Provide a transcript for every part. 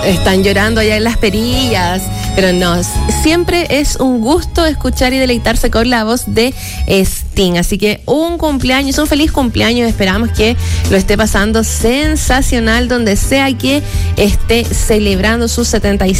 Están llorando allá en Las Perillas, pero no, siempre es un gusto escuchar y deleitarse con la voz de Sting. Así que un feliz cumpleaños, esperamos que lo esté pasando sensacional donde sea que esté celebrando sus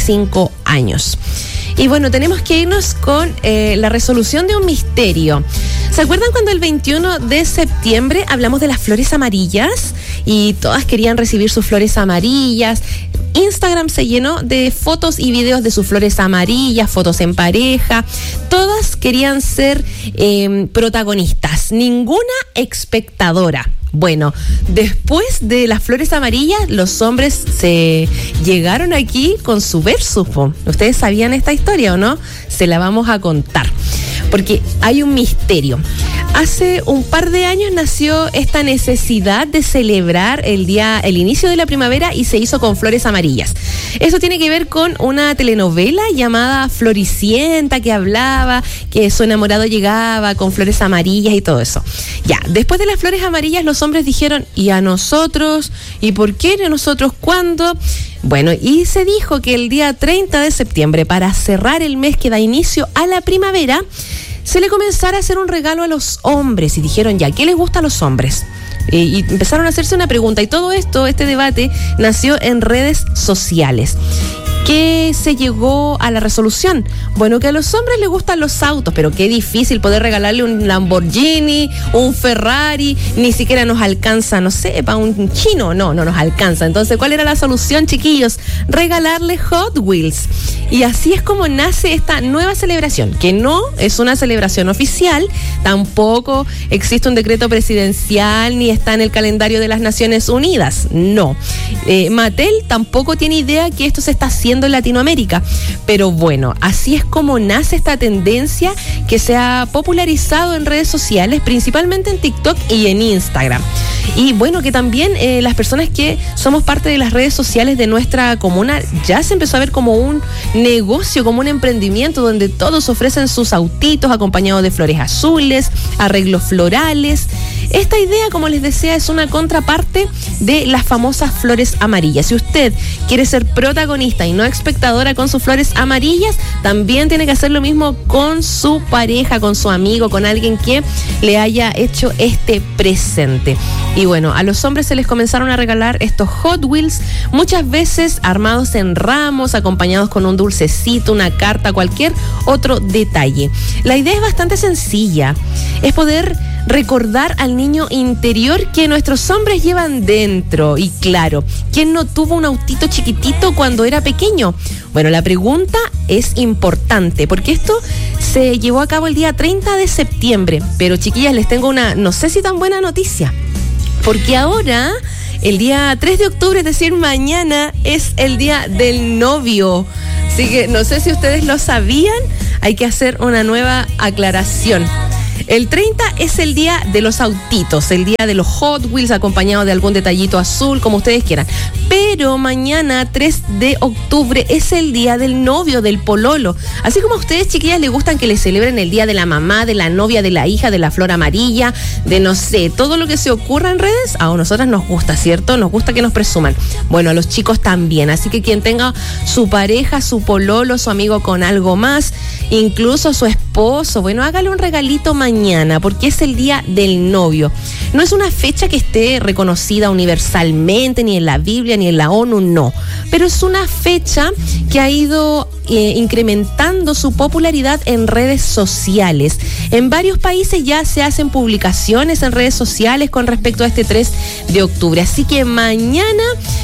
75 años. Y bueno, tenemos que irnos con la resolución de un misterio. ¿Se acuerdan cuando el 21 de septiembre hablamos de las flores amarillas? Y todas querían recibir sus flores amarillas. Instagram se llenó de fotos y videos de sus flores amarillas, fotos en pareja. Todas querían ser protagonistas, ninguna espectadora. Bueno, después de las flores amarillas, los hombres se llegaron aquí con su versus. ¿Ustedes sabían esta historia o no? Se la vamos a contar, porque hay un misterio. Hace un par de años nació esta necesidad de celebrar el inicio de la primavera y se hizo con flores amarillas. Eso tiene que ver con una telenovela llamada Floricienta, que hablaba que su enamorado llegaba con flores amarillas y todo eso. Ya, después de las flores amarillas, los hombres dijeron, ¿y a nosotros? ¿Y por qué a nosotros? ¿Cuándo? Bueno, y se dijo que el día 30 de septiembre, para cerrar el mes que da inicio a la primavera, se le comenzara a hacer un regalo a los hombres y dijeron ya, ¿qué les gusta a los hombres? Y empezaron a hacerse una pregunta y todo esto, este debate, nació en redes sociales. ¿Qué se llegó a la resolución? Bueno, que a los hombres les gustan los autos, pero qué difícil poder regalarle un Lamborghini, un Ferrari, ni siquiera nos alcanza, no sé, para un chino, no nos alcanza. Entonces, ¿cuál era la solución, chiquillos? Regalarle Hot Wheels. Y así es como nace esta nueva celebración, que no es una celebración oficial, tampoco existe un decreto presidencial, ni está en el calendario de las Naciones Unidas, no. Mattel tampoco tiene idea que esto se está haciendo en Latinoamérica, pero bueno, así es como nace esta tendencia que se ha popularizado en redes sociales, principalmente en TikTok y en Instagram. Y bueno, que también las personas que somos parte de las redes sociales de nuestra comuna ya se empezó a ver como un negocio, como un emprendimiento donde todos ofrecen sus autitos acompañados de flores azules, arreglos florales. Esta idea, como les decía, es una contraparte de las famosas flores amarillas. Si usted quiere ser protagonista y no espectadora con sus flores amarillas, también tiene que hacer lo mismo con su pareja, con su amigo, con alguien que le haya hecho este presente. Y bueno, a los hombres se les comenzaron a regalar estos Hot Wheels, muchas veces armados en ramos, acompañados con un dulcecito, una carta, cualquier otro detalle. La idea es bastante sencilla, es poder recordar al niño interior que nuestros hombres llevan dentro. Y claro, ¿quién no tuvo un autito chiquitito cuando era pequeño? Bueno, la pregunta es importante porque esto se llevó a cabo el día 30 de septiembre. Pero chiquillas, les tengo una, no sé si tan buena noticia, porque ahora, el día 3 de octubre, es decir, mañana, es el día del novio. Así que no sé si ustedes lo sabían, hay que hacer una nueva aclaración. El 30 es el día de los autitos, el día de los Hot Wheels acompañado de algún detallito azul, como ustedes quieran. Pero mañana, 3 de octubre, es el día del novio, del pololo. Así como a ustedes, chiquillas, les gustan que les celebren el día de la mamá, de la novia, de la hija, de la flor amarilla, de no sé, todo lo que se ocurra en redes, a nosotras nos gusta, ¿cierto? Nos gusta que nos presuman. Bueno, a los chicos también. Así que quien tenga su pareja, su pololo, su amigo con algo más, incluso su esposo, bueno, hágale un regalito mañana, porque es el día del novio. No es una fecha que esté reconocida universalmente, ni en la Biblia, ni en la ONU, no. Pero es una fecha que ha ido incrementando su popularidad en redes sociales. En varios países ya se hacen publicaciones en redes sociales con respecto a este 3 de octubre. Así que mañana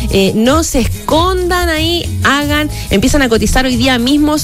no se escondan ahí, empiezan a cotizar hoy día mismo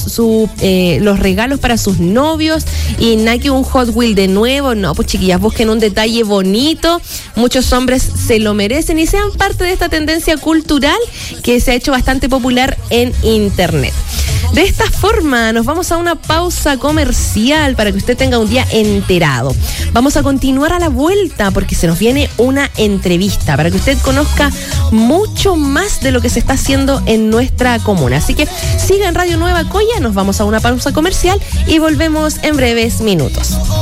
los regalos para sus novios y nada que un Hot Wheel de nuevo. No, pues chiquillas, busquen un detalle bonito. Muchos hombres se lo merecen y sean parte de esta tendencia cultural que se ha hecho bastante popular en internet. De esta forma nos vamos a una pausa comercial para que usted tenga un día enterado. Vamos a continuar a la vuelta porque se nos viene una entrevista para que usted conozca mucho más de lo que se está haciendo en nuestra comuna. Así que siga en Radio Nueva Coya, nos vamos a una pausa comercial y volvemos en breves minutos.